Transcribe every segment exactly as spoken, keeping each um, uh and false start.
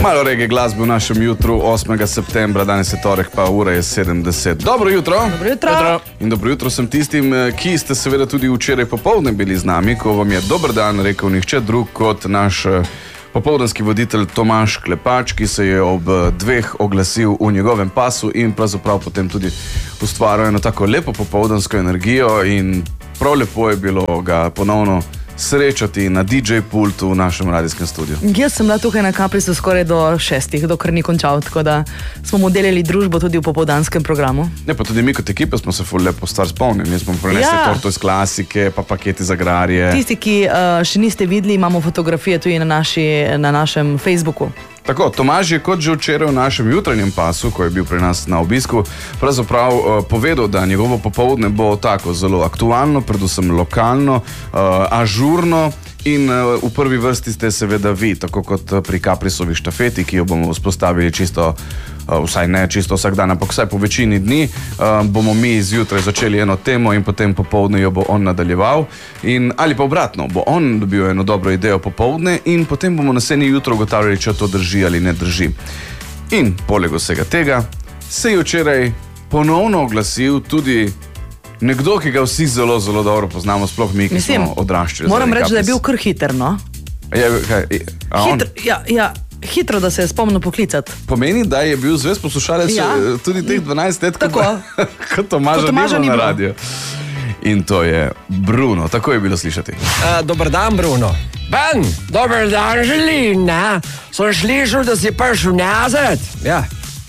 Malo reggae glasbe v našem jutru osmega septembra, danes je torek, pa ura je sedemdeset. Dobro jutro. Dobro jutro. jutro. In dobro jutro sem tistim, ki ste seveda tudi včeraj popoldne bili z nami, ko vam je dober dan rekel nihče drug kot naš popoldanski voditelj Tomaž Klepač, ki se je ob dveh oglasil v njegovem pasu in pravzaprav potem tudi ustvaril eno tako lepo popoldansko energijo in prav lepo je bilo ga ponovno srečati na D J pultu v našem radijskem studiu. Jaz sem bila tukaj na Kaprisu skoraj do šestih, dokler ni končal, tako da smo mu delili družbo tudi v popoldanskem programu. Ne, pa tudi mi kot ekipa smo se ful lepo stvar spomnili. Mi smo prenesli ja. torto iz klasike, pa paketi za agrarije. Tisti, ki uh, še niste videli, imamo fotografije tudi na, naši, na našem Facebooku. Tako, Tomaž je kot že včeraj v našem jutranjem pasu, ko je bil pri nas na obisku, pravzaprav uh, povedal, da njegovo popoldne bo tako zelo aktualno, predvsem lokalno, uh, ažurno in uh, v prvi vrsti ste seveda vi, tako kot pri Kaprisovi štafeti, ki jo bomo vzpostavili čisto, uh, vsaj ne čisto vsak dan, ampak vsaj po večini dni, uh, bomo mi zjutraj začeli eno temo in potem popoldne jo bo on nadaljeval in ali pa obratno, bo on dobil eno dobro idejo popoldne in potem bomo naslednje jutro ugotavljali, če to drži ali ne drži. In poleg vsega tega se je včeraj ponovno oglasil tudi nekdo, ki ga vsi zelo, zelo dobro poznamo, sploh mi, ki Mislim, smo odraščali. Moram reči, da je bil kar hiter, no? Je, kaj, a hitro, ja, ja, hitro, da se je spomnil poklicati. Pomeni, da je bil zvest poslušalec ja. tudi teh dvanajst let, kot Tomaža ni bilo na radiju. In to je Bruno, tako je bilo slišati. Uh, dober dan, Bruno. Ben, dober dan, želim, ne? Sem slišal, da si prišel nazad. Ja.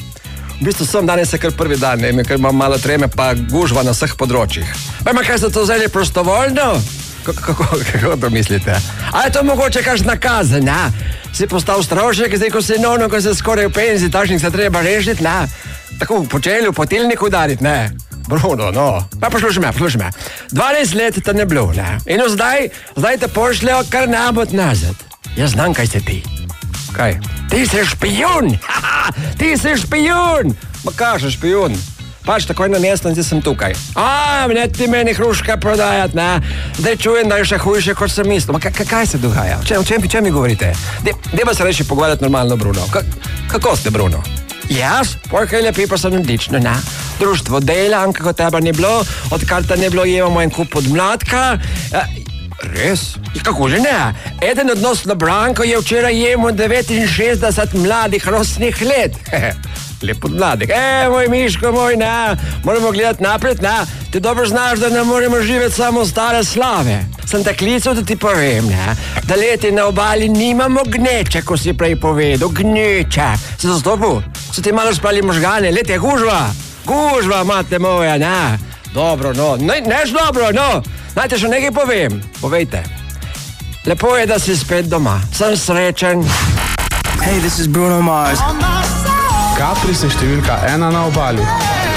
V bistvu sem danes je kar prvi dan, ne, ker imam malo treme, pa gužva na vseh področjih. Vem, kaj ste to vzeli prostovoljno? Kako, kako to mislite? A je to mogoče kakšna kazen, ne? Si postal strošek, zdaj ko si novno, ko si skoraj v penzi, takšnih se treba rešiti, ne? Tako po čelju, po tilnik udariti, ne? Bruno, no. Pa poslušaj me, poslušaj me. dvanajst let te ne bilo, ne? In zdaj, zdaj te pošljajo kar nabot nazad. Jaz znam, kaj si ti. Kaj? Ti si špijun! Ti si špijun! Ma kaže špijun? Pač takoj na mesto in zdaj sem tukaj. A, ne ti meni hruške prodajati, ne? Zdaj čujem, da je še hujše, kot sem mislil. Ma kaj se dogaja? O čem, čem, čem mi govorite? Dejmo se reči pogovarjati normalno, Bruno. K kako ste, Bruno? Jaz? Porkaj lepi pa sem odlično, ne? Društvo delam, kako teba ni bilo, odkar te ni bilo, jevamo en kup od mladka. Res? Kako že ne? Eden od nas na Branko je včeraj jemo devetinšestdeset mladih rosnih let. Lep od mladih. E, moj Miško, moj, ne, moramo gledati napred, ne. Ti dobro znaš, da ne moremo živeti samo stare slave. Sem te klical, da ti povem, ne, da leti na obali nimamo gneče, ko si prej povedal, gneče. Se zastopil? So ti malo spali možgane, let je gužva. Gužva, mate moja, ne. Dobro, no, ne, neš dobro, no. Naj te še nekaj povem. Povejte. Lepo je, da si spet doma. Sem srečen. Hey, this is Bruno Mars. Kapris je številka ena na obali.